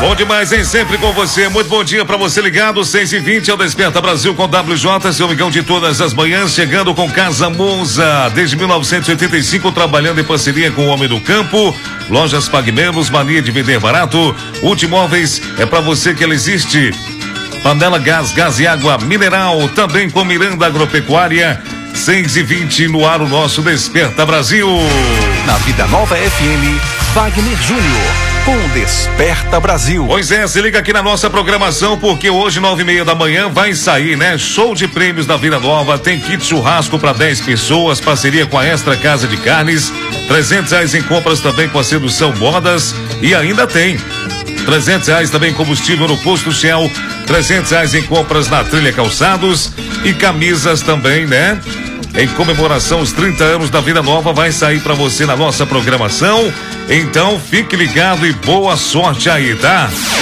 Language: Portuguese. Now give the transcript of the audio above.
Bom demais, hein? Sempre com você. Muito bom dia pra você ligado. 6h20 ao Desperta Brasil com WJ, seu amigão de todas as manhãs, chegando com Casa Monza. Desde 1985, trabalhando em parceria com o Homem do Campo. Lojas Pague Menos, mania de vender barato. Ultimóveis é pra você que ela existe. Panela Gás e água mineral, também com Miranda Agropecuária. 6h20 no ar o nosso Desperta Brasil. Na Vida Nova FM, Wagner Júnior, com Desperta Brasil. Pois é, se liga aqui na nossa programação, porque hoje, 9h30 da manhã, vai sair, né? Show de prêmios da Vida Nova, tem kit churrasco para 10 pessoas, parceria com a Extra Casa de Carnes, R$300 em compras também com a Sedução Modas, e ainda tem R$300 também combustível no posto Shell, R$300 em compras na Trilha Calçados e camisas também, né? Em comemoração aos 30 anos da Vida Nova, vai sair pra você na nossa programação. Então fique ligado e boa sorte aí, tá?